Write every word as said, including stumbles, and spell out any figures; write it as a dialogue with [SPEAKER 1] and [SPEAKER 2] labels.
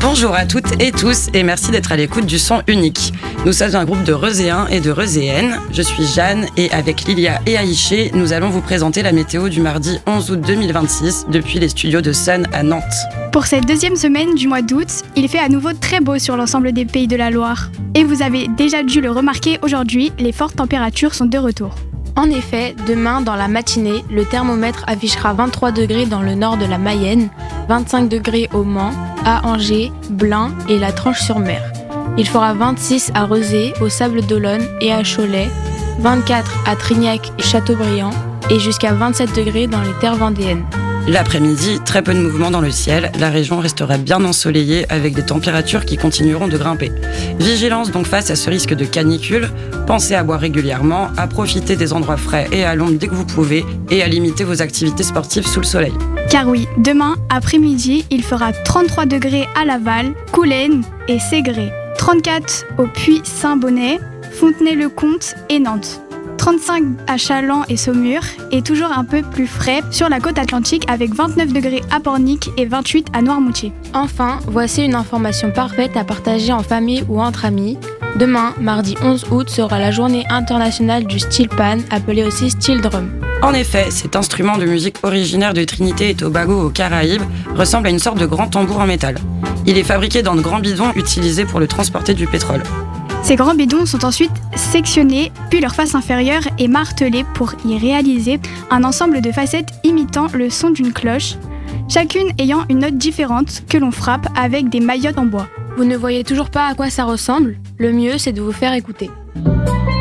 [SPEAKER 1] Bonjour à toutes et tous et merci d'être à l'écoute du son unique. Nous sommes un groupe de Reuséens et de Reuséennes. Je suis Jeanne et avec Lilia et Aïché, nous allons vous présenter la météo du mardi onze août deux mille vingt-six depuis les studios de Sun à Nantes.
[SPEAKER 2] Pour cette deuxième semaine du mois d'août, il fait à nouveau très beau sur l'ensemble des pays de la Loire. Et vous avez déjà dû le remarquer aujourd'hui, les fortes températures sont de retour.
[SPEAKER 3] En effet, demain, dans la matinée, le thermomètre affichera vingt-trois degrés dans le nord de la Mayenne, vingt-cinq degrés au Mans, à Angers, Blain et la Tranche-sur-Mer. Il fera vingt-six à Rezé, au Sables d'Olonne et à Cholet, vingt-quatre à Trignac et Châteaubriand et jusqu'à vingt-sept degrés dans les terres vendéennes.
[SPEAKER 1] L'après-midi, très peu de mouvement dans le ciel, la région restera bien ensoleillée avec des températures qui continueront de grimper. Vigilance donc face à ce risque de canicule, pensez à boire régulièrement, à profiter des endroits frais et à l'ombre dès que vous pouvez et à limiter vos activités sportives sous le soleil.
[SPEAKER 2] Car oui, demain, après-midi, il fera trente-trois degrés à Laval, Coulennes et Ségré, trente-quatre au Puy-Saint-Bonnet, Fontenay-le-Comte et Nantes. trente-cinq à Challans et Saumur et toujours un peu plus frais sur la côte atlantique avec vingt-neuf degrés à Pornic et vingt-huit à Noirmoutier.
[SPEAKER 3] Enfin, voici une information parfaite à partager en famille ou entre amis. Demain, mardi onze août, sera la journée internationale du steel pan, appelée aussi steel drum.
[SPEAKER 1] En effet, cet instrument de musique originaire de Trinité et Tobago aux Caraïbes ressemble à une sorte de grand tambour en métal. Il est fabriqué dans de grands bidons utilisés pour le transporter du pétrole.
[SPEAKER 2] Ces grands bidons sont ensuite sectionnés, puis leur face inférieure est martelée pour y réaliser un ensemble de facettes imitant le son d'une cloche, chacune ayant une note différente que l'on frappe avec des maillottes en bois.
[SPEAKER 3] Vous ne voyez toujours pas à quoi ça ressemble ? Le mieux, c'est de vous faire écouter.